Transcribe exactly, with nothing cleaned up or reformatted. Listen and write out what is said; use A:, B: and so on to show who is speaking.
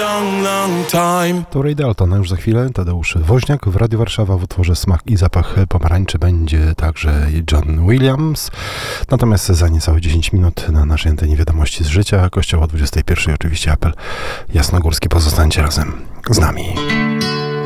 A: long, long time.
B: To Ray Dalton, a już za chwilę Tadeusz Woźniak w Radiu Warszawa w utworze Smak i zapach pomarańczy będzie także John Williams. Natomiast za niecałe dziesięć minut na naszej antenie wiadomości z życia Kościoła dwudziestej pierwszej oczywiście apel jasnogórski. Pozostańcie razem z nami.